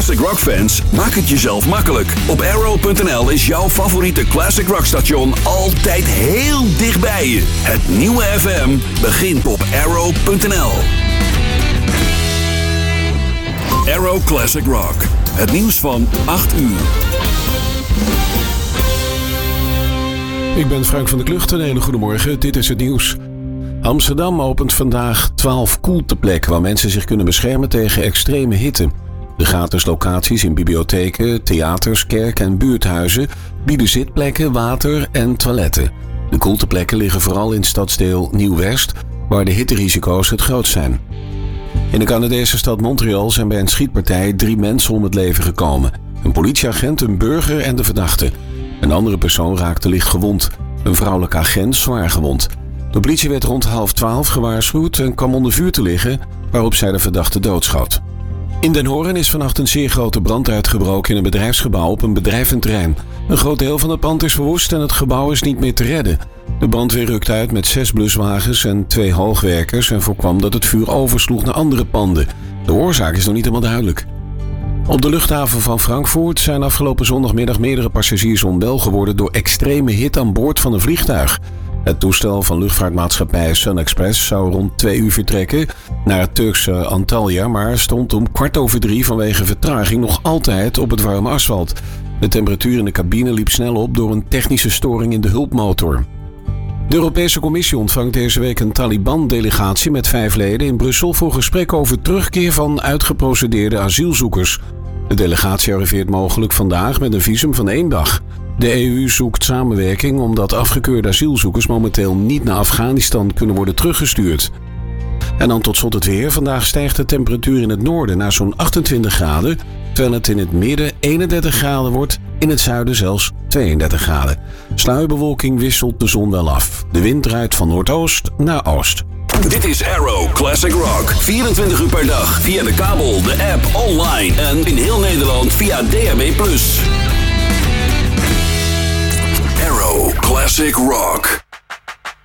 classic rock fans, maak het jezelf makkelijk. Op Arrow.nl is jouw favoriete classic rock station altijd heel dichtbij je. Het nieuwe FM begint op Arrow.nl. Arrow Classic Rock. Het nieuws van 8 uur. Ik ben Frank van der Klucht en een hele goede morgen. Dit is het nieuws. Amsterdam opent vandaag 12 koelteplekken waar mensen zich kunnen beschermen tegen extreme hitte. De gratis locaties in bibliotheken, theaters, kerken en buurthuizen bieden zitplekken, water en toiletten. De koelteplekken liggen vooral in stadsdeel Nieuw-West, waar de hitterisico's het grootst zijn. In de Canadese stad Montreal zijn bij een schietpartij 3 mensen om het leven gekomen. Een politieagent, een burger en de verdachte. Een andere persoon raakte licht gewond. Een vrouwelijke agent zwaar gewond. De politie werd rond 11:30 gewaarschuwd en kwam onder vuur te liggen, waarop zij de verdachte doodschoot. In Den Horen is vannacht een zeer grote brand uitgebroken in een bedrijfsgebouw op een bedrijventerrein. Een groot deel van het pand is verwoest en het gebouw is niet meer te redden. De brandweer rukte uit met 6 bluswagens en 2 hoogwerkers en voorkwam dat het vuur oversloeg naar andere panden. De oorzaak is nog niet helemaal duidelijk. Op de luchthaven van Frankfurt zijn afgelopen zondagmiddag meerdere passagiers onwel geworden door extreme hitte aan boord van een vliegtuig. Het toestel van luchtvaartmaatschappij SunExpress zou rond 2 uur vertrekken naar het Turkse Antalya, maar stond om 2:15 vanwege vertraging nog altijd op het warme asfalt. De temperatuur in de cabine liep snel op door een technische storing in de hulpmotor. De Europese Commissie ontvangt deze week een Taliban-delegatie met 5 leden in Brussel voor gesprek over terugkeer van uitgeprocedeerde asielzoekers. De delegatie arriveert mogelijk vandaag met een visum van 1 dag. De EU zoekt samenwerking omdat afgekeurde asielzoekers momenteel niet naar Afghanistan kunnen worden teruggestuurd. En dan tot slot het weer. Vandaag stijgt de temperatuur in het noorden naar zo'n 28 graden, terwijl het in het midden 31 graden wordt, in het zuiden zelfs 32 graden. Sluierbewolking wisselt de zon wel af. De wind draait van noordoost naar oost. Dit is Arrow Classic Rock. 24 uur per dag via de kabel, de app, online en in heel Nederland via DAB+. Arrow Classic Rock.